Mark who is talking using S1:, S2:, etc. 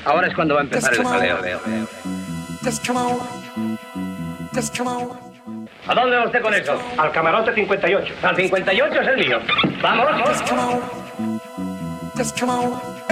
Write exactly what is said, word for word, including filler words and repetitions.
S1: Ahora es cuando va a empezar el jaleo, Leo. ¿A dónde va usted con eso?
S2: Al camarote cincuenta y ocho.
S1: Al cincuenta y ocho es el mío. ¡Vamos, vamos!
S3: Just come on.